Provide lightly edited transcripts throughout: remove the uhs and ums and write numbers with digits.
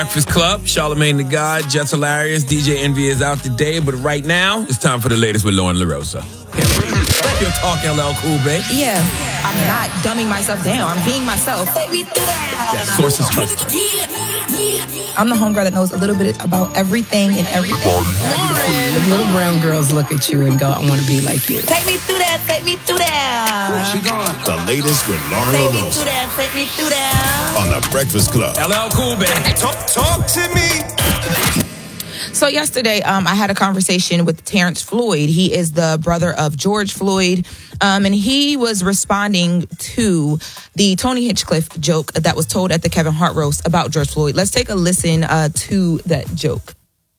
Breakfast Club, Charlamagne the God, Jets Hilarious, DJ Envy is out today, but right now, it's time for the latest with Lauren LaRosa. You're talking LL Cool, babe. Yeah, I'm not dumbing myself down. I'm being myself. That sources trust. I'm the homegirl that knows a little bit about everything and everything. The little brown girls look at you and go, I want to be like you. Take me through that, take me through that. She gone. The latest with Lauren Take me LaRosa through that, take me through that. on The Breakfast Club. LL Cool, babe. Talk to me. So yesterday, I had a conversation with Terrence Floyd. He is the brother of George Floyd, and he was responding to the Tony Hinchcliffe joke that was told at the Kevin Hart roast about George Floyd. Let's take a listen to that joke.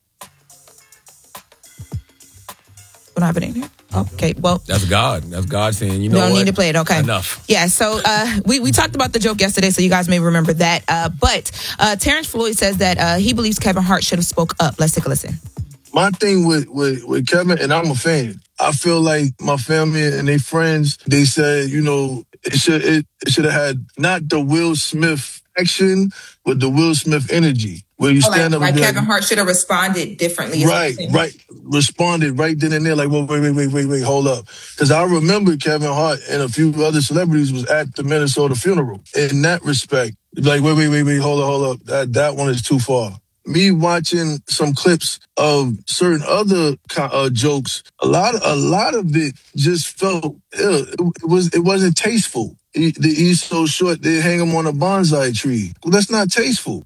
What happened in here? Okay, well. That's God. That's God saying, you know what? Don't need to play it, okay. Enough. Yeah, so we talked about the joke yesterday, so you guys may remember that. But Terrence Floyd says that he believes Kevin Hart should have spoke up. Let's take a listen. My thing with Kevin, and I'm a fan, I feel like my family and their friends, they said, it should have had not the Will Smith action, but the Will Smith energy. Where you stand up like and be Kevin Hart should have responded differently. Right. Responded right then and there, like, well, wait, hold up. Because I remember Kevin Hart and a few other celebrities was at the Minnesota funeral. In that respect, like, wait, hold up. That one is too far. Me watching some clips of certain other jokes, a lot of it just felt ill. It wasn't tasteful. He's so short, they hang him on a bonsai tree. Well, that's not tasteful.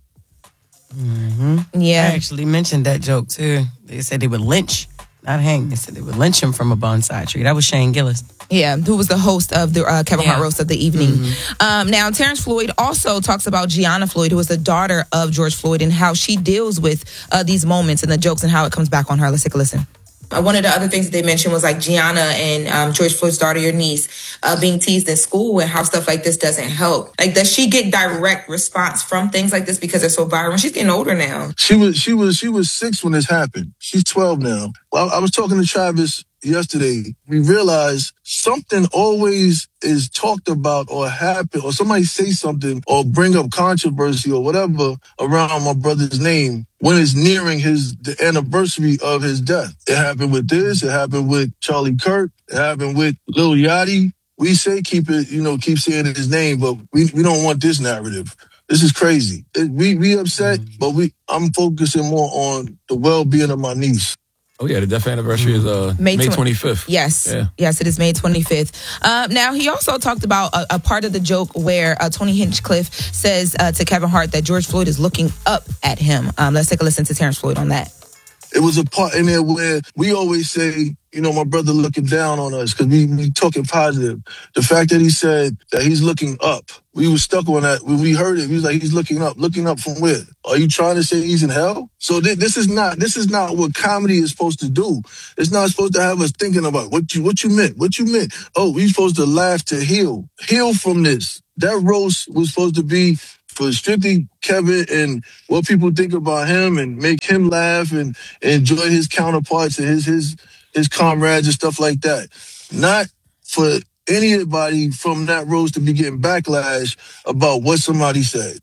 Mm-hmm. Yeah. I actually mentioned that joke too. They said they would lynch, not hang. They said they would lynch him from a bonsai tree. That was Shane Gillis. Yeah, who was the host of the Kevin Hart roast of the evening. Mm-hmm. Now, Terrence Floyd also talks about Gianna Floyd, who is the daughter of George Floyd, and how she deals with these moments and the jokes and how it comes back on her. Let's take a listen. One of the other things that they mentioned was like Gianna and George Floyd's daughter, your niece, being teased in school and how stuff like this doesn't help. Like, does she get direct response from things like this because they're so viral? She's getting older now. She was 6 when this happened. She's 12 now. Well, I was talking to Travis yesterday. We realized something always is talked about or happen, or somebody say something or bring up controversy or whatever around my brother's name when it's nearing the anniversary of his death. It happened with this. It happened with Charlie Kirk. It happened with Lil Yachty. We say keep saying his name, but we don't want this narrative. This is crazy. We upset, but I'm focusing more on the well-being of my niece. Oh, yeah, the death anniversary is May 25th. Yes. Yeah. Yes, it is May 25th. Now, he also talked about a part of the joke where Tony Hinchcliffe says to Kevin Hart that George Floyd is looking up at him. Let's take a listen to Terrence Floyd on that. It was a part in there where we always say, my brother looking down on us because we talking positive. The fact that he said that he's looking up, we were stuck on that. When we heard it, we was like, he's looking up. Looking up from where? Are you trying to say he's in hell? So this is not what comedy is supposed to do. It's not supposed to have us thinking about what you meant. Oh, we supposed to laugh to heal from this. That roast was supposed to be for strictly Kevin and what people think about him and make him laugh and enjoy his counterparts and his comrades and stuff like that. Not for anybody from that roast to be getting backlash about what somebody said.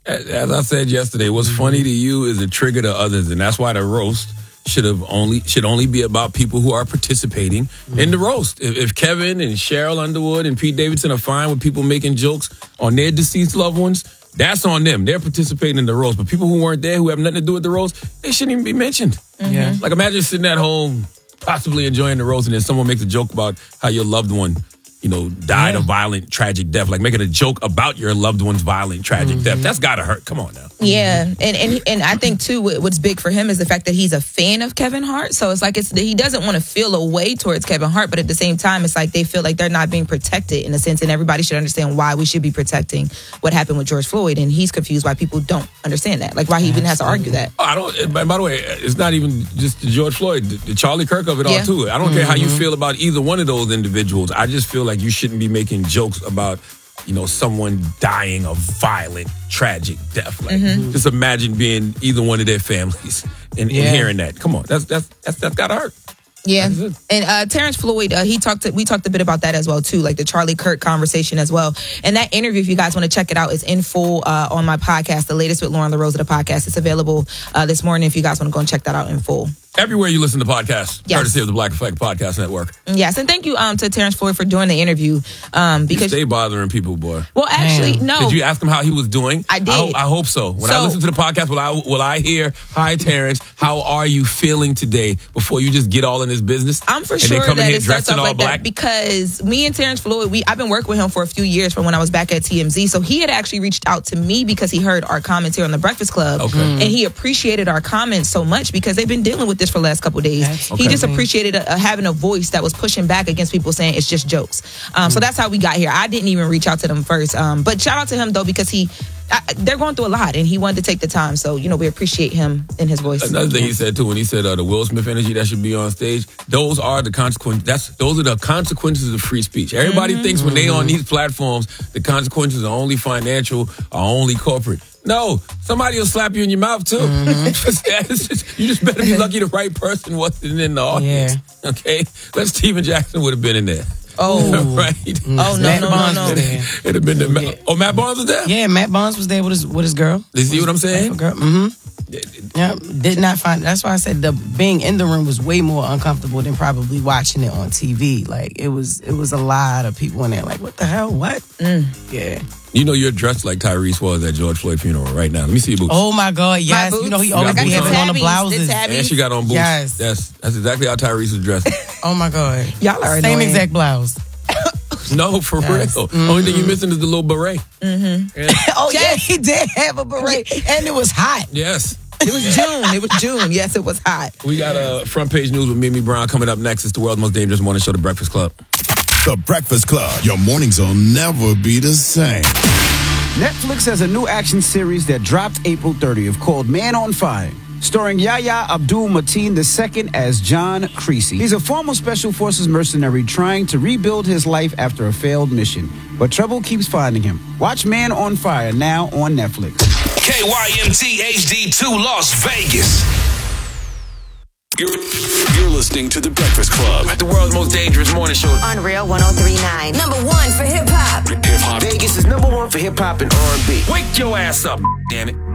As I said yesterday, what's funny to you is a trigger to others, and that's why the roast should only be about people who are participating in the roast. If Kevin and Cheryl Underwood and Pete Davidson are fine with people making jokes on their deceased loved ones, that's on them. They're participating in the roast. But people who weren't there, who have nothing to do with the roast, they shouldn't even be mentioned. Mm-hmm. Yeah. Like, imagine sitting at home, possibly enjoying the roast, and then someone makes a joke about how your loved one, died a violent, tragic death. Like making a joke about your loved one's violent, tragic death. That's gotta hurt. Come on now. Yeah, and I think too, what's big for him is the fact that he's a fan of Kevin Hart. So it's like he doesn't want to feel a way towards Kevin Hart, but at the same time, it's like they feel like they're not being protected in a sense, and everybody should understand why we should be protecting what happened with George Floyd. And he's confused why people don't understand that, like why he even has to argue that. I don't. By the way, it's not even just the George Floyd, the Charlie Kirk of it all too. I don't care how you feel about either one of those individuals. I just feel like you shouldn't be making jokes about someone dying a violent, tragic death. Like, just imagine being either one of their families and hearing that. Come on, that's gotta hurt. Yeah, That's it. and Terrence Floyd, we talked a bit about that as well too, like the Charlie Kirk conversation as well. And that interview, if you guys want to check it out, is in full on my podcast, The Latest with Lauren LaRosa, the podcast. It's available this morning if you guys want to go and check that out in full. Everywhere you listen to podcasts, Yes. courtesy of the Black Effect Podcast Network. Yes, and thank you to Terrence Floyd for doing the interview. You Because stay bothering people, boy. well, actually, no. Did you ask him how he was doing? I did. I hope so. When I So- listen to the podcast, will I hear, "Hi, Terrence, how are you feeling today?" Before you just get all in this business? I'm for and sure then come in that here it starts dressed in off all like black? that because me and Terrence Floyd, I've been working with him for a few years from when I was back at TMZ. So he had actually reached out to me because he heard our comments here on the Breakfast Club, Okay. and he appreciated our comments so much because they've been dealing with this for the last couple of days. That's He just okay. appreciated having a voice that was pushing back against people saying it's just jokes. So that's how we got here. I didn't even reach out to them first, but shout out to him though because they're going through a lot and he wanted to take the time. So we appreciate him and his voice. Another thing he said too, when he said the Will Smith energy that should be on stage, those are the consequences. Those are the consequences of free speech. Everybody thinks when they on these platforms, the consequences are only financial, are only corporate. No, somebody will slap you in your mouth too. You just better be lucky the right person wasn't in the audience. Okay, let Steven Jackson would have been in there. Oh, right. Oh Matt no. Barnes was there. It'd have been the Matt Barnes was there. Yeah, Matt Barnes was there with his girl. You see what I'm saying? Girl. Yeah, did not find. That's why I said being in the room was way more uncomfortable than probably watching it on TV. Like it was a lot of people in there. Like what the hell? What? Yeah. You know you're dressed like Tyrese was at George Floyd funeral right now. Let me see your boots. Oh my God! Yes, boots. you know he You always got be boots having on the tabbies, blouses. the tabbies. And she got on boots. Yes. That's exactly how Tyrese was dressed. Oh my God! Y'all are same annoying. exact blouse. No, for Yes. real. Only thing you're missing is the little beret. Oh yeah, he did have a beret, and it was hot. Yes. It was June. It was June. Yes, it was hot. We got front page news with Mimi Brown coming up next. It's the world's most dangerous morning show, The Breakfast Club. The Breakfast Club. Your mornings will never be the same. Netflix has a new action series that dropped April 30th called Man on Fire, starring Yahya Abdul-Mateen II as John Creasy. He's a former Special Forces mercenary trying to rebuild his life after a failed mission, but trouble keeps finding him. Watch Man on Fire now on Netflix. KYMT HD2 Las Vegas. You're listening to The Breakfast Club. The world's most dangerous morning show. Unreal 103.9. Number one for hip hop. Hip hop. Vegas is number one for hip hop and R&B. Wake your ass up, damn it.